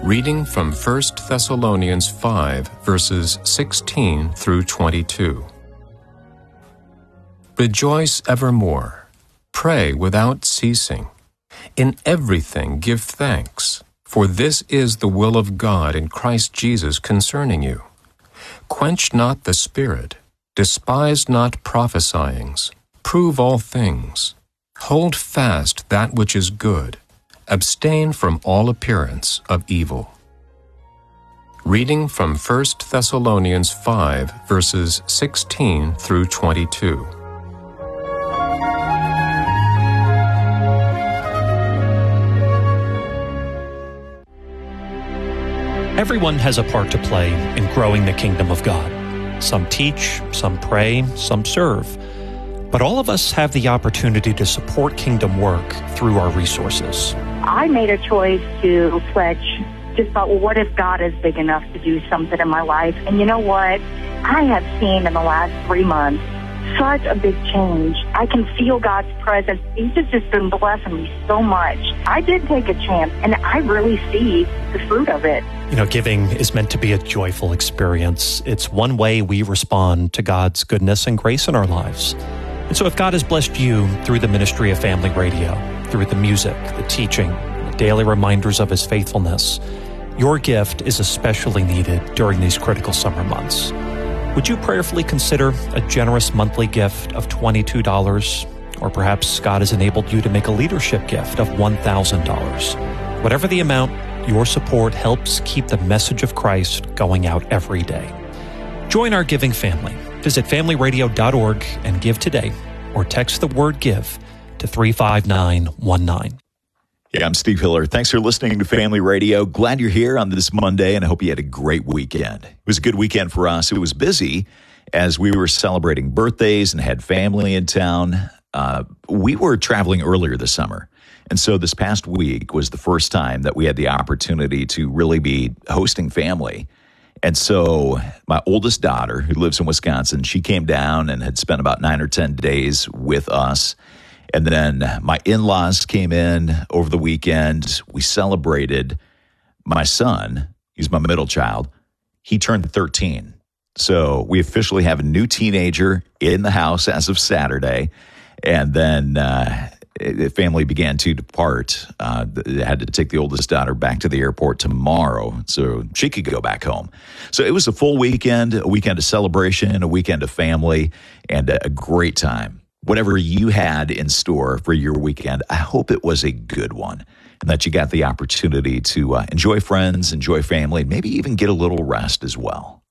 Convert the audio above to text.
Reading from 1 Thessalonians 5, verses 16 through 22. Rejoice evermore. Pray without ceasing. In everything give thanks, for this is the will of God in Christ Jesus concerning you. Quench not the spirit, despise not prophesyings, prove all things. Hold fast that which is good. Abstain from all appearance of evil. Reading from 1 Thessalonians 5, verses 16 through 22. Everyone has a part to play in growing the kingdom of God. Some teach, some pray, some serve. But all of us have the opportunity to support kingdom work through our resources. I made a choice to pledge. Just thought, well, what if God is big enough to do something in my life? And you know what? I have seen in the last 3 months such a big change. I can feel God's presence. He's just been blessing me so much. I did take a chance, and I really see the fruit of it. You know, giving is meant to be a joyful experience. It's one way we respond to God's goodness and grace in our lives. And so if God has blessed you through the ministry of Family Radio, through the music, the teaching, the daily reminders of His faithfulness, your gift is especially needed during these critical summer months. Would you prayerfully consider a generous monthly gift of $22? Or perhaps God has enabled you to make a leadership gift of $1,000. Whatever the amount, your support helps keep the message of Christ going out every day. Join our giving family. Visit familyradio.org and give today, or text the word GIVE to 35919. Yeah, I'm Steve Hiller. Thanks for listening to Family Radio. Glad you're here on this Monday, and I hope you had a great weekend. It was a good weekend for us. It was busy as we were celebrating birthdays and had family in town. We were traveling earlier this summer, and so this past week was the first time that we had the opportunity to really be hosting family. And so my oldest daughter, who lives in Wisconsin, she came down and had spent about 9 or 10 days with us. And then my in-laws came in over the weekend. We celebrated my son. He's my middle child. He turned 13. So we officially have a new teenager in the house as of Saturday. And then the family began to depart. They had to take the oldest daughter back to the airport tomorrow so she could go back home. So it was a full weekend, a weekend of celebration, a weekend of family, and a great time. Whatever you had in store for your weekend, I hope it was a good one and that you got the opportunity to enjoy friends, enjoy family, and maybe even get a little rest as well.